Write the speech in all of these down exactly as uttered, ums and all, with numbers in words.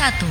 satu.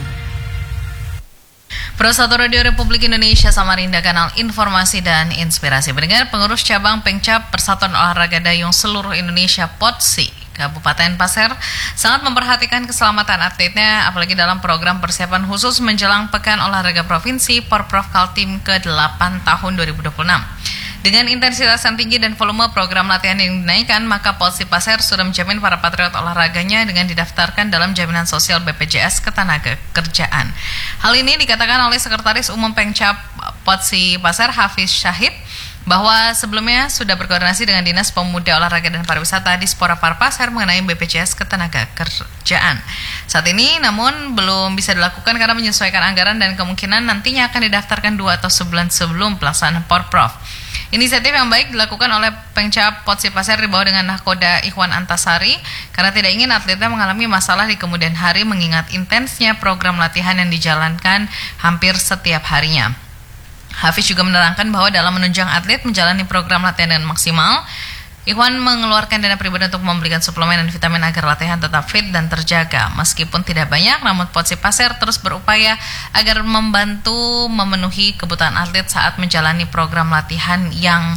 Pro satu Radio Republik Indonesia Samarinda, kanal informasi dan inspirasi. Pendengar, pengurus cabang Pengcap Persatuan Olahraga Dayung Seluruh Indonesia P O D S I Kabupaten Pasir sangat memperhatikan keselamatan atletnya, apalagi dalam program persiapan khusus menjelang Pekan Olahraga Provinsi Porprov Kaltim ke delapan tahun dua ribu dua puluh enam. Dengan intensitas yang tinggi dan volume program latihan yang dinaikkan, maka P O D S I Pasir sudah menjamin para patriot olahraganya dengan didaftarkan dalam jaminan sosial B P J S Ketenagakerjaan. Hal ini dikatakan oleh Sekretaris Umum Pengcap P O D S I Pasir, Hafiz Syahid, bahwa sebelumnya sudah berkoordinasi dengan Dinas Pemuda Olahraga dan Pariwisata di Dispora Parpasar mengenai B P J S Ketenagakerjaan. Saat ini namun belum bisa dilakukan karena menyesuaikan anggaran dan kemungkinan nantinya akan didaftarkan dua atau sebulan sebelum pelaksanaan Porprov. Inisiatif yang baik dilakukan oleh Pengcap P O D S I Pasir di bawah dengan Nahkoda Ikhwan Antasari karena tidak ingin atletnya mengalami masalah di kemudian hari mengingat intensnya program latihan yang dijalankan hampir setiap harinya. Hafiz juga menerangkan bahwa dalam menunjang atlet menjalani program latihan dengan maksimal, Ikhwan mengeluarkan dana pribadi untuk membelikan suplemen dan vitamin agar latihan tetap fit dan terjaga. Meskipun tidak banyak, namun P O D S I Pasir terus berupaya agar membantu memenuhi kebutuhan atlet saat menjalani program latihan yang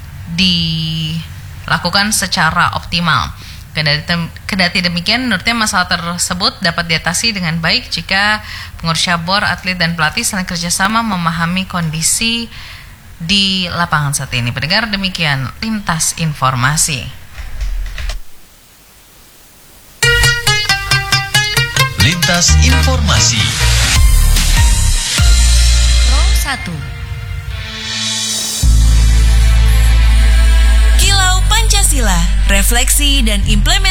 dilakukan secara optimal. Kendati demikian, menurutnya masalah tersebut dapat diatasi dengan baik jika pengurus cabur, atlet, dan pelatih saling kerjasama memahami kondisi di lapangan saat ini. Pendengar, demikian lintas informasi. Lintas informasi. Pro satu. Kilau Pancasila, refleksi dan implementasi